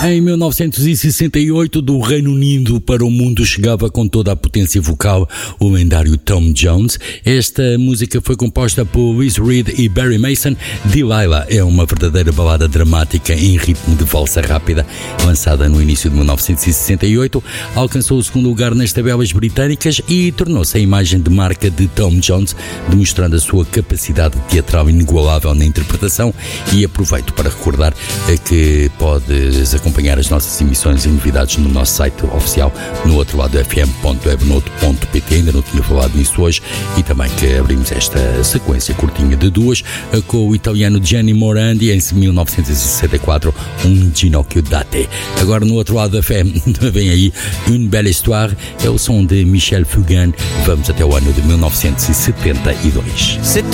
Em 1968, do Reino Unido para o mundo chegava com toda a potência vocal o lendário Tom Jones. Esta música foi composta por Liz Reed e Barry Mason. Delilah é uma verdadeira balada dramática em ritmo de valsa rápida, lançada no início de 1968. Alcançou o segundo lugar nas tabelas britânicas e tornou-se a imagem de marca de Tom Jones, demonstrando a sua capacidade teatral inigualável na interpretação. E aproveito para recordar que podes acompanhar as nossas emissões e novidades no nosso site oficial, no outro lado fm.webnote.pt. Ainda não tinha falado nisso hoje, e também que abrimos esta sequência curtinha de duas com o italiano Gianni Morandi em 1964, um Ginocchio Date. Agora no outro lado da FM vem aí Une Belle Histoire, é o som de Michel Fugain. Vamos até o ano de 1972. C'est